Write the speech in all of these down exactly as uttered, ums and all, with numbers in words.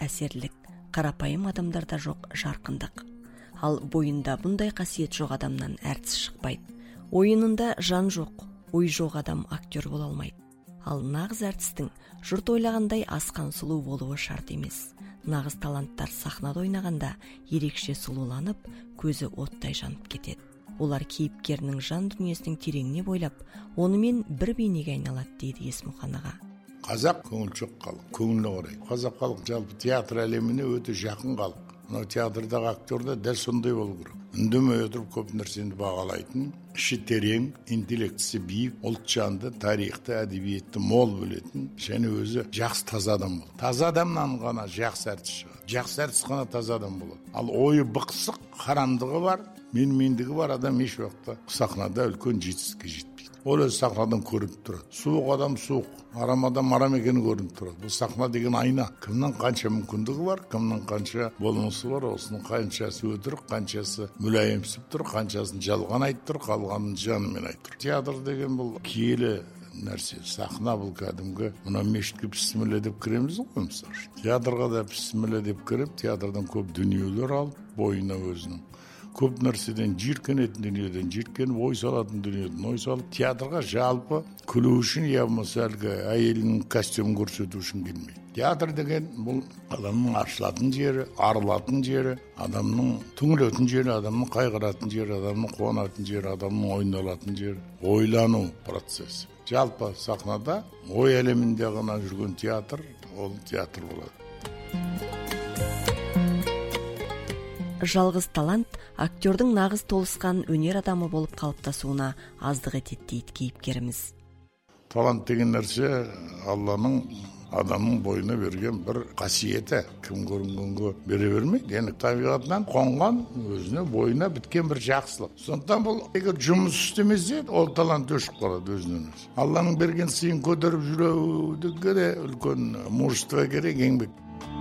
әсерлік, қарапайым адамдарда жоқ жарқындық. Ал бойында бұндай қасиет жоқ адамнан әртіс шықпайды. Ойынында жан жоқ, ой жоқ адам актер бола алмайды. Ал нағыз әртістің жұрт ойлағандай асқан сұлу болуы шарт емес. Нағыз таланттар сахнада ойнағанда ерекше сұлуланып, көзі оттай жанып кетеді. Олар кейіпкерінің жан дүниесінің тереңіне бойлап, онымен бір бейнеге айналады дейді Есмұхан аға. Қазақ көңілшек халық, көңіліне қарай. Қазақ халық жалпы театр әлеміне өте жақын халық. Мынау театрдағы актерда дәл сондай болу керек. Үндемей отырып көп нәрсені бағалайтын, іші терең, интеллектісі биік, ұлтжанды, тарихты, әдебиетті мол білетін, және өзі жақсы таза адам бол. Таза адамнан ғана жақсы әртіс шығады. Жақсы әртіс қана таза адам болады. Ал ойы бықсық, харамдығы бар, менмендігі бар адам еш уақытта сахнада үлкен жетістікке жетпейді. Ол өз сахнадан көрініп тұрады. Суық адам суық, арам адам арам екені көрініп тұрады. Бұл сахна деген айна. Кімнің қанша мүмкіндігі бар, кімнің қанша болмысы бар, осының қаншасы өтірік, қаншасы мүләйімсіп тұр, қаншасын жалған айтып тұр, қалғанын жанымен айтып тұр. Театр деген бұл киелі нәрсе. Сахна бұл кәдімгі, мына мешітке бісміллә деп кіреміз ғой мысалы. Театрға да бісміллә деп кіріп, театрдан көп дүниелер алып, бойына өзінің көп нәрседен жиркенетін дүниеден жиркеніп, ой салатын дүниеден ой салып, театрға жалпы күлу үшін, я болмаса әлгі әйелінің костюмін көрсету үшін келмейді. Театр деген бұл адамның ашылатын жері, арылатын жері, адамның түңілетін жері, адамның қайғыратын жері, адамның қуанатын жері, адамның ойналатын жері, ойлану процесі. Жалпы сахнада ой әлемінде ғана жүрген театр, ол театр болады. Жалғыз талант актердің нағыз толысқан өнер адамы болып қалыптасуына аздық етеді дейді кейіпкеріміз. Талант деген нәрсе Алланың адамның бойына берген бір қасиеті. Кім көрінгенге бере бермейді. Яғни табиғатынан қонған, өзіне бойына біткен бір жақсылық. Сондықтан бұл егер жұмыс істемесе, ол талант өшіп қалады өзінен өзі. Алланың берген сыйын көтеріп жүруге де үлкен мужество керек, еңбек.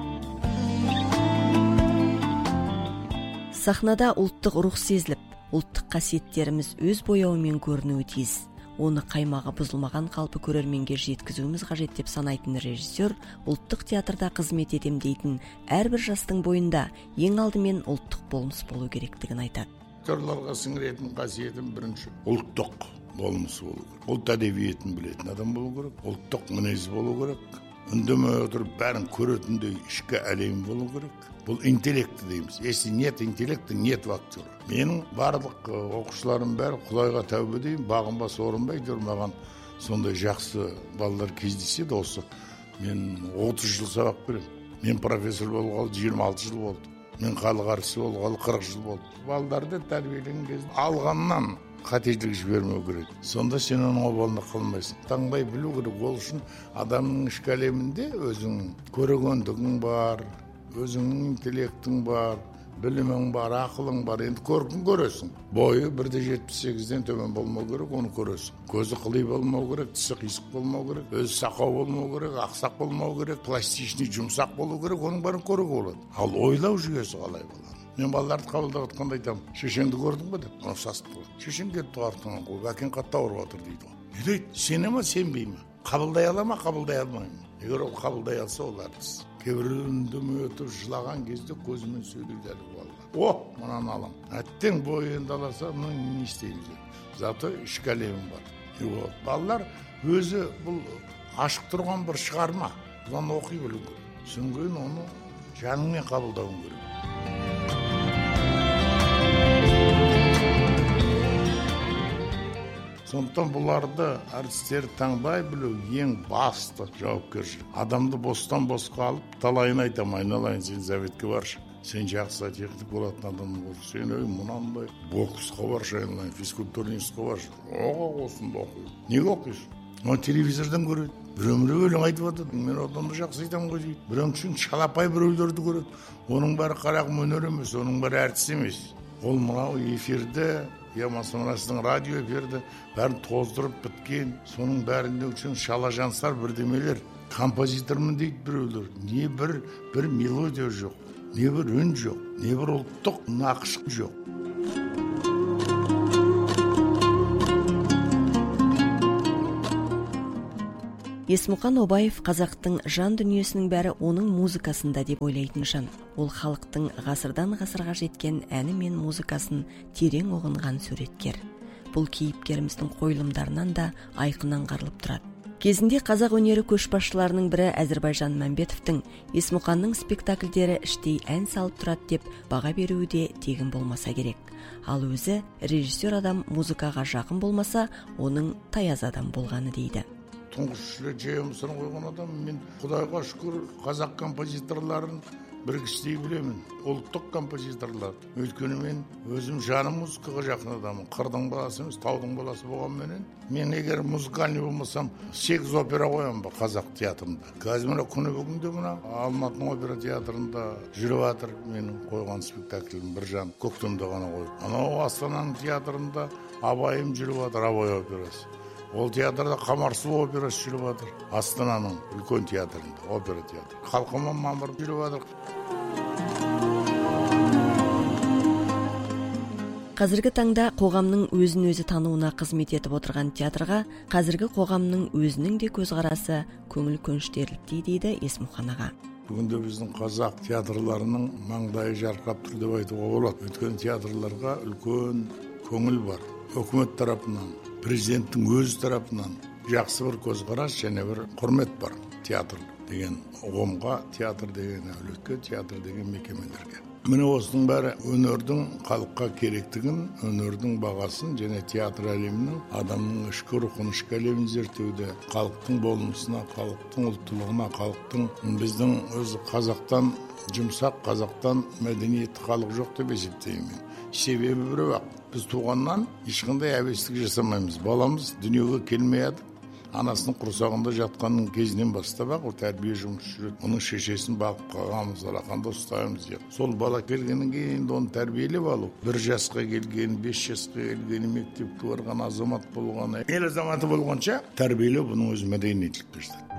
Сахнада ұлттық рух сезіліп, ұлттық қасиеттеріміз өз бояуымен көрінуі тиіс. Оны қаймағы бұзылмаған қалпы көрерменге жеткізуіміз қажет деп санайтын режиссер ұлттық театрда қызмет етем дейтін әрбір жастың бойында ең алдымен ұлттық болмыс болу керектігін айтады. Актерларға сіңіретін қасиетім бірінші ұлттық болмысы болу керек. Ұлт әдебиетін білетін адам болу керек, ұлттық мінез болу керек. Үндемей отырып бәрін көретіндей ішкі әлем болу керек. Бұл интеллекті дейміз. Если нет интеллекта, нет актера. Менің барлық оқушыларым бәрі Құдайға тәубе деймін, бағынбас орынбай жүр, маған сондай жақсы балалар кездеседі осы. Мен отыз жыл сабақ беремін. Мен профессор болғалы жиырма алты жыл болды. Мен халық әртісі болғалы қырық жыл болды. Балаларды тәрбиелеген кезде алғаннан қатерлік жібермеу керек. Сонда сен оның обалында қалмайсың. Таңдай білу керек. Ол үшін адамның ішкі әлемінде өзің көрегендігің бар, өзіңнің интеллектің бар, білімің бар, ақылың бар. Енді көркін көресің. Бойы бір де жетпіс сегізден төмен болмау керек, оны көресің. Көзі қыли болмау керек, тісі қисық болмау керек, өзі сақау болмау керек, ақсақ болмау керек, пластичный жұмсақ болу керек, оның бәрін көруге болады. Ал ойлау жүйесі қалай болады? Мен балаларды қабылдап отқанда айтамын, шешеңді көрдің бе деп, оны сасып қалады. Шешең кетті артыңнан қойып, әкең қатты ауырып отыр дейді. Не дейді? Сене ма, сенбей ме? Қабылдай ала ма, қабылдай алмай ма? Егер ол қабылдай алса, ол әртіс. Кейбіреулер үндемей отырып жылаған кезде көзімен сөйлейді әлгі балалар. О, мынаны алам. Әттең бойы енді аласа, мынаны не істейміз деп. Зато ішкі әлемім бар. И вот балалар өзі бұл ашық тұрған бір шығарма. Бұдан оқи білу керек. Содан оны жаныңмен қабылдауың керек. Сондықтан бұларды әртістер таңдай білу ең басты жауапкершілік. Адамды бостан босқа алып, талайын айтам, айналайын, сен заветке баршы. Сен жақсы техник болатын адам болшы. Сен өй мұнандай боксқа баршы, айналайын, физкультурнистқа баршы. Оға осында оқиды. Неге оқисын? Оны телевизордан көреді. Біреу-біреу өлең айтып жатыр. Мен одан да жақсы айтам ғой дейді. Біреу үшін шалапай біреулерді көреді. Оның бәрі қарағым өнер емес, оның бәрі әртіс емес. Ол мынау эфирді, я масымырасының радио эфирді бәрін тоздырып біткен, соның бәрінде үшін шала жансар бірдемелер. Композитормын дейді біреулер. Не бір, бір мелодия жоқ, не бір үн жоқ, не бір ұлттық нақыш жоқ. Есмұқан Обаев қазақтың жан дүниесінің бәрі оның музыкасында деп ойлайтын жан. Ол халықтың ғасырдан ғасырға жеткен әні мен музыкасын терең ұғынған суреткер. Бұл кейіпкеріміздің қойылымдарынан да айқын аңғарылып тұрады. Кезінде қазақ өнері көшбасшыларының бірі Әзірбайжан Мәмбетовтің Есмұқанның спектакльдері іштей ән салып тұрады деп баға беруі де тегін болмаса керек. Ал өзі режиссер адам музыкаға жақын болмаса, оның таяз адам болғаны дейді. Тұңғыш рет жайымсына қойған адам, мен Құдайға шүкір қазақ композиторларын бір кісідей білемін, ұлттық композиторлар. Өйткені мен өзім жаным музыкаға жақын адамын. Қырдың баласы емес, таудың баласы болғанменен, мен егер музыкальный болмасам, сегіз опера қоямын ба қазақ театрында. Қазір мына күні бүгінде мына Алматының опера театрында жүріп жатыр менің қойған спектаклім бір жан көктемде ғана қойып. Анау Астананың театрында Абайым жүріп жатыр, Абай операсы. Ол театрда Қамарсу операсы жүріп жатыр. Астананың үлкен театрында, опера театры. Халқыма мамыр жүріп жатыр. Қазіргі таңда қоғамның өзін өзі тануына қызмет етіп отырған театрға қазіргі қоғамның өзінің де көзқарасы көңіл көншітерліктей дейді Есмұқан аға. Бүгінде біздің қазақ театрларының маңдайы жарқырап тұр деп айтуға болады. Өйткені театрларға үлкен көңіл бар. Үкімет тарапынан, президенттің өз тарапынан жақсы бір көзқарас және бір құрмет бар театр деген ұғымға, театр деген әулетке, театр деген мекемелерге. Міне осының бәрі өнердің халыққа керектігін, өнердің бағасын және театр әлемінің адамның ішкі рухын, ішкі әлемін зерттеуде, халықтың болмысына, халықтың ұлттылығына, халықтың біздің өз қазақтан жұмсақ, қазақтан мәдениетті халық жоқ деп есептеймін. Себебі біреу-ақ, біз туғаннан ешқандай әбестік жасамаймыз. Баламыз дүниеге келмейді. Анасының құрсағында жатқанның кезінен бастап-ақ ол тәрбие жұмысы жүреді. Оның шешесін бағып қалғанымыз, алақанда ұстаймыз деп. Сол бала келгеннен кейін оны тәрбиелеп алу. бір жасқа келген, бес жасқа келген, мектепке барған азамат болған, ел азаматы болғанша тәрбиелеу бұның өз мәдениеттілікке жатады.